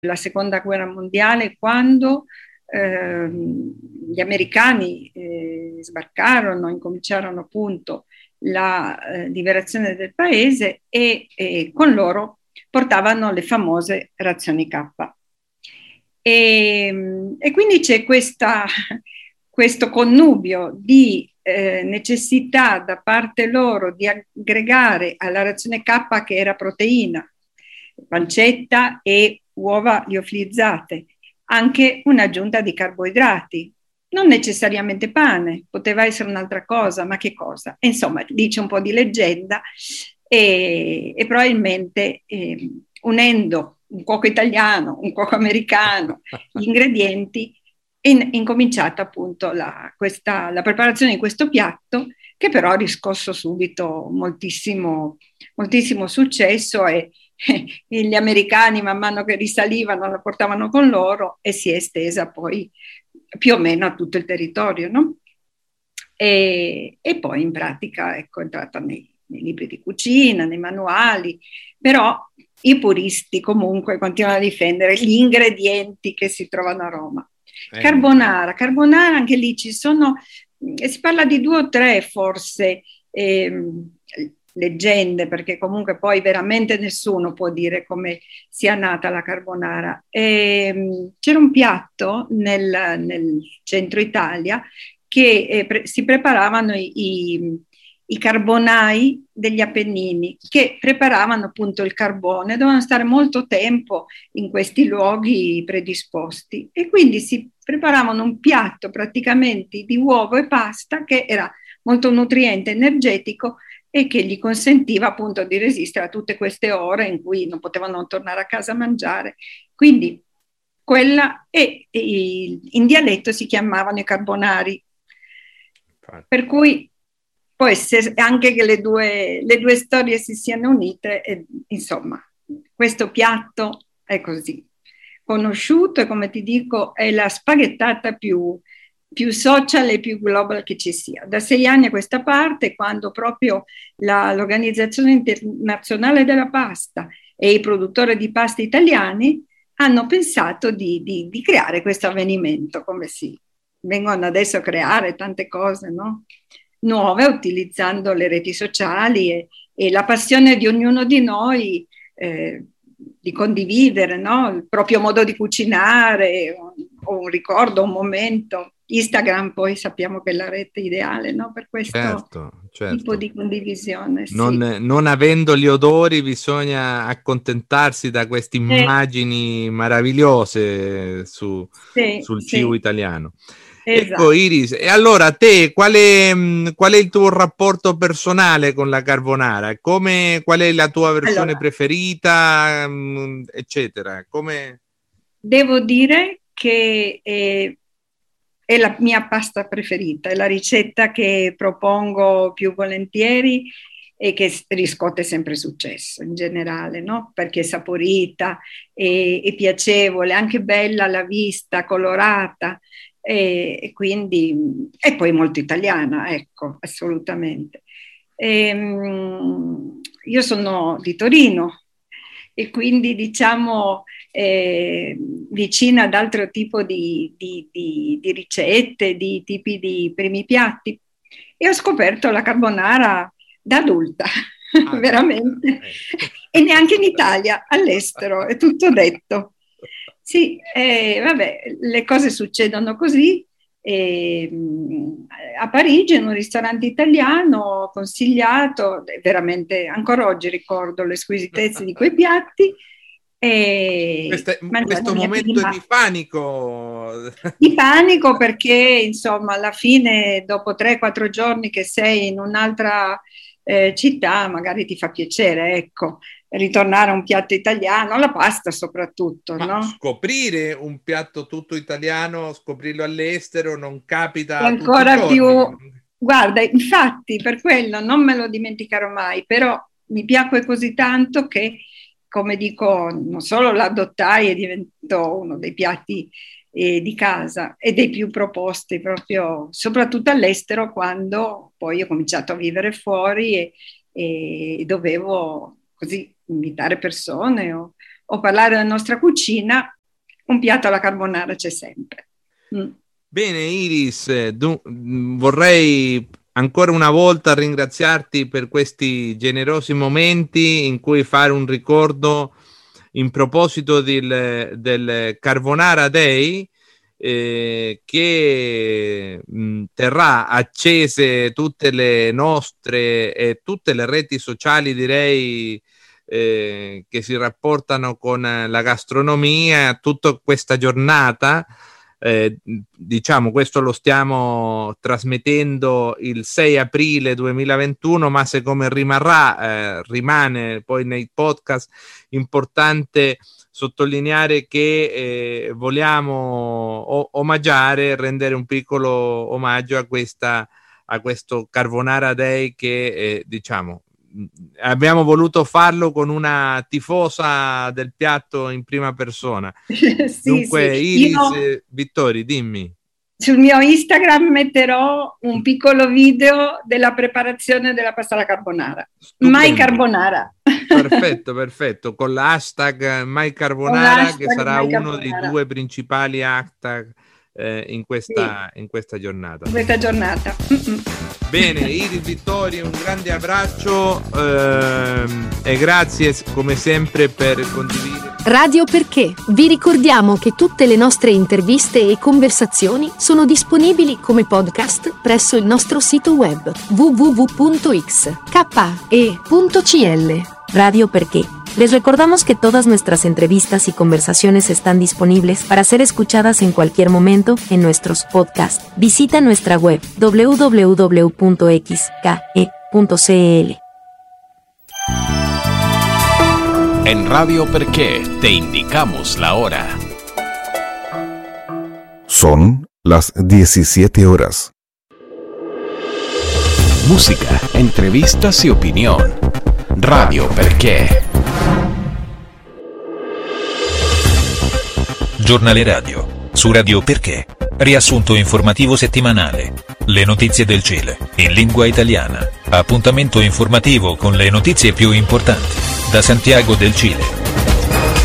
la seconda guerra mondiale, quando gli americani sbarcarono, incominciarono appunto la liberazione del paese e con loro portavano le famose razioni K. E quindi c'è questo connubio di necessità da parte loro di aggregare alla razione K, che era proteina, pancetta e uova liofilizzate, anche un'aggiunta di carboidrati. Non necessariamente pane, poteva essere un'altra cosa, ma che cosa? E insomma, dice un po' di leggenda e probabilmente unendo un cuoco italiano, un cuoco americano, gli ingredienti, è incominciata appunto la preparazione di questo piatto, che però ha riscosso subito moltissimo successo e gli americani man mano che risalivano la portavano con loro e si è estesa poi più o meno a tutto il territorio, no? E poi in pratica ecco, è entrata nei libri di cucina, nei manuali, però i puristi comunque continuano a difendere gli ingredienti che si trovano a Roma. Carbonara, anche lì ci sono, si parla di 2 o 3 forse leggende, perché comunque poi veramente nessuno può dire come sia nata la carbonara. C'era un piatto nel centro Italia che si preparavano i carbonai degli Appennini, che preparavano appunto il carbone, dovevano stare molto tempo in questi luoghi predisposti e quindi si preparavano un piatto praticamente di uovo e pasta che era molto nutriente, energetico e che gli consentiva appunto di resistere a tutte queste ore in cui non potevano tornare a casa a mangiare. Quindi quella e in dialetto si chiamavano i carbonari. Per cui può essere anche che le due storie si siano unite, e, insomma, questo piatto è così conosciuto e come ti dico è la spaghettata più social e più global che ci sia. Da 6 anni a questa parte, quando proprio l'Organizzazione Internazionale della Pasta e i produttori di pasta italiani hanno pensato di creare questo avvenimento, come si vengono adesso a creare tante cose, no? Nuove utilizzando le reti sociali e la passione di ognuno di noi di condividere, no? Il proprio modo di cucinare o un ricordo, un momento. Instagram poi sappiamo che è la rete ideale, no? Per questo tipo di condivisione. Non avendo gli odori bisogna accontentarsi da queste immagini meravigliose sul cibo italiano. Esatto. Ecco Iris, e allora te qual è il tuo rapporto personale con la carbonara? Qual è la tua versione preferita, eccetera? Devo dire che è la mia pasta preferita, è la ricetta che propongo più volentieri e che riscuote sempre successo in generale, no? Perché è saporita, è piacevole, anche bella alla vista, colorata e quindi è poi molto italiana, ecco, assolutamente. Io sono di Torino e quindi diciamo vicina ad altro tipo di ricette, di tipi di primi piatti e ho scoperto la carbonara da adulta, veramente, e neanche in Italia, all'estero, è tutto detto. Sì, vabbè, le cose succedono così. A Parigi in un ristorante italiano ho consigliato, veramente ancora oggi ricordo le squisitezze di quei piatti. Questo momento di panico perché insomma alla fine dopo 3-4 giorni che sei in un'altra città magari ti fa piacere, ecco, ritornare a un piatto italiano, la pasta soprattutto. Ma no? Scoprire un piatto tutto italiano, scoprirlo all'estero non capita ancora tutti i giorni. Più. Guarda, infatti per quello non me lo dimenticherò mai, però mi piacque così tanto che, come dico, non solo l'adottai e diventò uno dei piatti di casa e dei più proposti proprio, soprattutto all'estero, quando poi ho cominciato a vivere fuori e dovevo così invitare persone o o parlare della nostra cucina, un piatto alla carbonara c'è sempre. Bene Iris, vorrei ancora una volta ringraziarti per questi generosi momenti in cui fare un ricordo in proposito del Carbonara Day, che terrà accese tutte le nostre e tutte le reti sociali, direi, che si rapportano con la gastronomia tutta questa giornata. Diciamo, questo lo stiamo trasmettendo il 6 aprile 2021, ma siccome rimane poi nei podcast, importante sottolineare che vogliamo omaggiare, rendere un piccolo omaggio a questo Carbonara Day che diciamo abbiamo voluto farlo con una tifosa del piatto in prima persona. Dunque Iris, Vittori, dimmi. Sul mio Instagram metterò un piccolo video della preparazione della pasta alla carbonara. Stupendo. Mai carbonara. Perfetto, con l'hashtag Mai Carbonara, che sarà uno dei 2 principali hashtag in questa giornata. In questa giornata. Bene, Iris, Vittori, un grande abbraccio e grazie come sempre per condividere. Radio Perché. Vi ricordiamo che tutte le nostre interviste e conversazioni sono disponibili come podcast presso il nostro sito web www.xke.cl. Radio Perché. Les recordamos que todas nuestras entrevistas y conversaciones están disponibles para ser escuchadas en cualquier momento en nuestros podcasts. Visita nuestra web www.xke.cl. En Radio Perché te indicamos la hora. Son las 17 horas. Música, entrevistas y opinión. Radio Perché. Giornale radio. Su Radio Perché. Riassunto informativo settimanale. Le notizie del Cile, in lingua italiana. Appuntamento informativo con le notizie più importanti. Da Santiago del Cile.